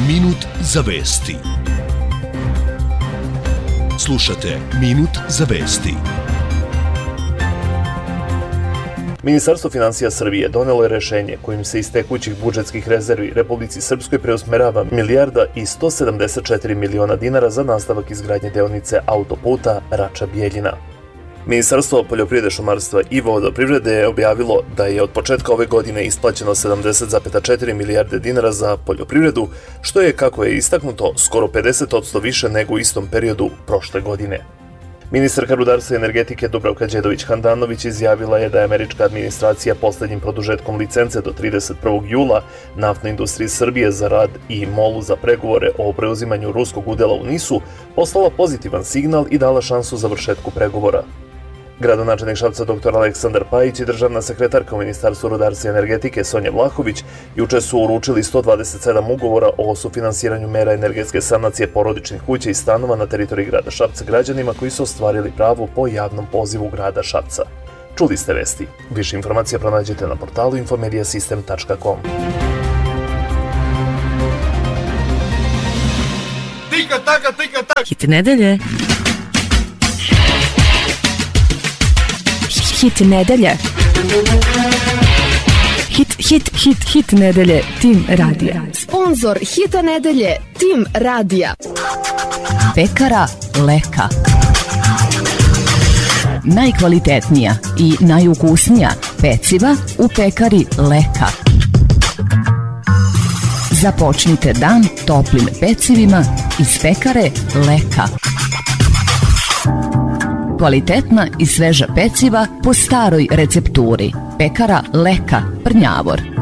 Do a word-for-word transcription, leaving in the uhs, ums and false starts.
Minut za vesti. Slušate Minut za vesti. Ministarstvo finansija Srbije donelo je rešenje kojim se iz tekućih budžetskih rezervi Republici Srpskoj preusmerava milijarda i sto sedamdeset četiri miliona dinara za nastavak izgradnje deonice autoputa Rača-Bjeljina. Ministarstvo poljoprivrede, šumarstva i vodoprivrede je objavilo da je od početka ove godine isplaćeno sedamdeset zarez četiri milijarde dinara za poljoprivredu, što je, kako je istaknuto, skoro pedeset posto više nego u istom periodu prošle godine. Ministarka rudarstva i energetike Dubravka Đedović-Handanović izjavila je da je američka administracija poslednjim produžetkom licence do trideset prvog jula Naftnoj industriji Srbije za rad i MOL-u za pregovore o preuzimanju ruskog udela u NIS-u poslala pozitivan signal i dala šansu završetku pregovora. Gradonačelnik Šapca dr Aleksandar Pajić i državna sekretarka u Ministarstvu rudarstva i energetike Sonja Vlahović juče su uručili sto dvadeset sedam ugovora o sufinansiranju mera energetske sanacije porodičnih kuća i stanova na teritoriji grada Šapca građanima koji su ostvarili pravo po javnom pozivu grada Šapca. Čuli ste vesti. Više informacija pronađete na portalu infomediasistem tačka com. Tika taka, tika tak. Hit nedelje. Hit nedelje. Hit, hit, hit, hit nedelje. Tim radija. Sponzor hita nedelje. Tim radija. Pekara Leka. Najkvalitetnija i najukusnija peciva u pekari Leka. Započnite dan toplim pecivima iz pekare Leka. Kvalitetna i sveža peciva po staroj recepturi. Pekara Leka, Prnjavor.